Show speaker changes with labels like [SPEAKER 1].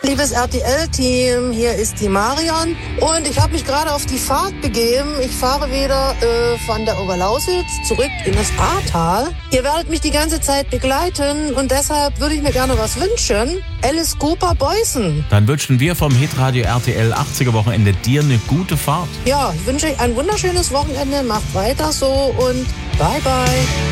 [SPEAKER 1] Liebes RTL-Team, hier ist die Marion und ich habe mich gerade auf die Fahrt begeben. Ich fahre wieder von der Oberlausitz zurück in das Ahrtal. Ihr werdet mich die ganze Zeit begleiten und deshalb würde ich mir gerne was wünschen. Alice Cooper Boysen.
[SPEAKER 2] Dann wünschen wir vom Hitradio RTL 80er Wochenende dir eine gute Fahrt.
[SPEAKER 1] Ja, ich wünsche euch ein wunderschönes Wochenende. Macht weiter so und bye bye.